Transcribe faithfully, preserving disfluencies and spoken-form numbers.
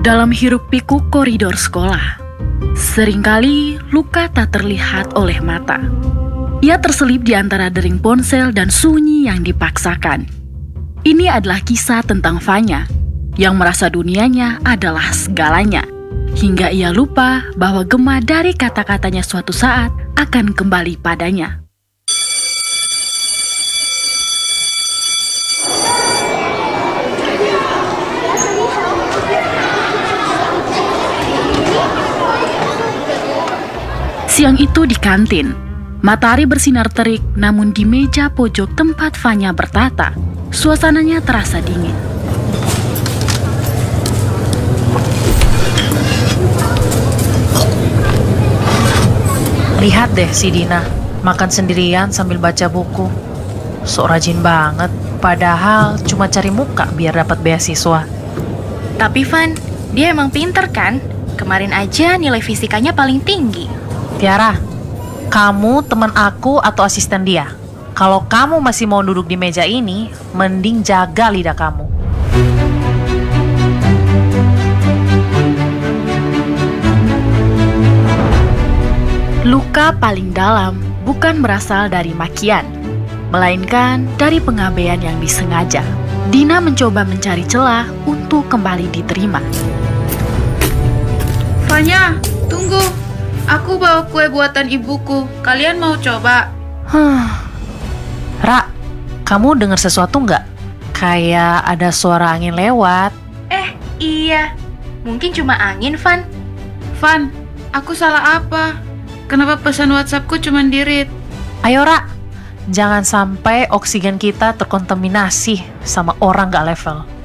Dalam hiruk-pikuk koridor sekolah, seringkali Luka tak terlihat oleh mata. Ia terselip di antara dering ponsel dan sunyi yang dipaksakan. Ini adalah kisah tentang Vanya yang merasa dunianya adalah segalanya, hingga ia lupa bahwa gema dari kata-katanya suatu saat akan kembali padanya. Siang itu di kantin, matahari bersinar terik, namun di meja pojok tempat Vanya bertata, suasananya terasa dingin. Lihat deh si Dina, makan sendirian sambil baca buku. Sok rajin banget, padahal cuma cari muka biar dapat beasiswa. Tapi Van, dia emang pinter kan? Kemarin aja nilai fisikanya paling tinggi. Tiara, kamu teman aku atau asisten dia? Kalau kamu masih mau duduk di meja ini, mending jaga lidah kamu. Luka paling dalam bukan berasal dari makian, melainkan dari pengabaian yang disengaja. Dina mencoba mencari celah untuk kembali diterima. Vanya, tunggu. Aku bawa kue buatan ibuku. Kalian mau coba? Huh. Ra, kamu dengar sesuatu nggak? Kayak ada suara angin lewat. Eh, iya. Mungkin cuma angin, Van. Van, aku salah apa? Kenapa pesan WhatsAppku cuma di-read? Ayo Ra, jangan sampai oksigen kita terkontaminasi sama orang nggak level.